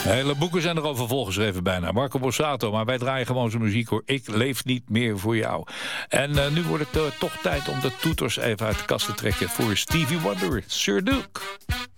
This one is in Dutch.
Hele boeken zijn er over volgeschreven bijna. Marco Borsato, maar wij draaien gewoon zijn muziek hoor. Ik leef niet meer voor jou. En nu wordt het toch tijd om de toeters even uit de kast te trekken voor Stevie Wonder, Sir Duke.